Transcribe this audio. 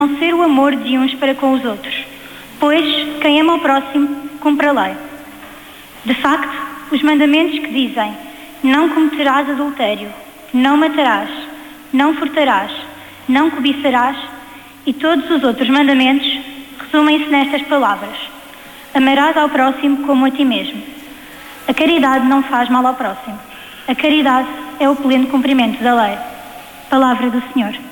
não ser o amor de uns para com os outros, pois quem ama o próximo cumpre a lei. De facto, os mandamentos que dizem: não cometerás adultério, não matarás, não furtarás, não cobiçarás, e todos os outros mandamentos resumem-se nestas palavras: amarás ao próximo como a ti mesmo. A caridade não faz mal ao próximo. A caridade é o pleno cumprimento da lei. Palavra do Senhor.